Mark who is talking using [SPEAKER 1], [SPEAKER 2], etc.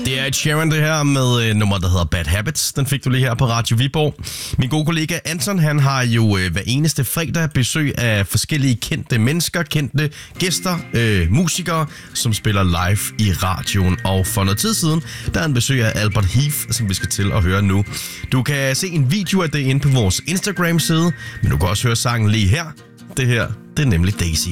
[SPEAKER 1] Det er et Sharon, det her, med nummer, der hedder Bad Habits. Den fik du lige her på Radio Viborg. Min gode kollega Anton, han har jo hver eneste fredag besøg af forskellige kendte mennesker, kendte gæster, musikere, som spiller live i radioen. Og for noget tid siden, der er en besøg af Albert Heath, som vi skal til at høre nu. Du kan se en video af det inde på vores Instagram-side, men du kan også høre sangen lige her. Det her, det er nemlig Daisy.